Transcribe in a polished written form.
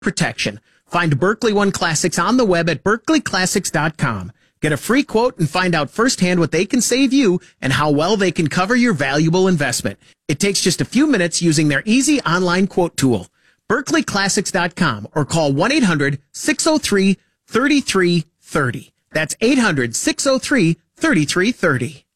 protection. Find Berkeley One Classics on the web at berkeleyclassics.com. Get a free quote and find out firsthand what they can save you and how well they can cover your valuable investment. It takes just a few minutes using their easy online quote tool. berkeleyclassics.com or call 1-800-603-3330. That's 800-603-3330.